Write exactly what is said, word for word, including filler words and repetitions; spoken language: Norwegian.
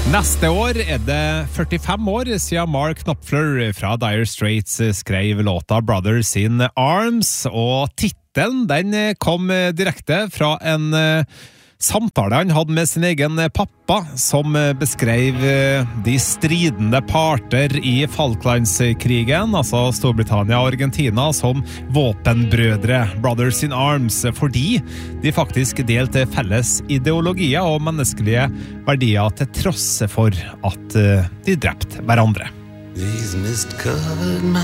Neste år er det førtifem år siden Mark Knopfler fra Dire Straits skrev låta Brothers in Arms, og titelen den kom direkte fra en samtale han hadde med sin egen pappa, som beskrev de stridende parter i Falklandskrigen, altså Storbritannia og Argentina, som våpenbrødre, Brothers in Arms, fordi de faktisk delte felles ideologier og menneskelige verdier til tross for at de drepte hverandre.